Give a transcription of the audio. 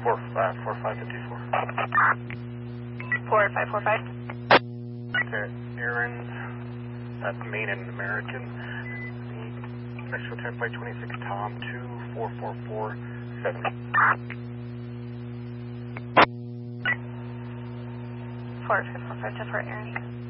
4554. 4545. Okay, Aaron, that's Main and American. The Extra 10 Flight 26 Tom 244470. 4545 to Fort Aaron.